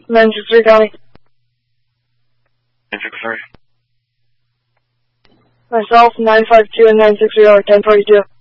963 County. 963. Myself, 952 and 960 are 1042.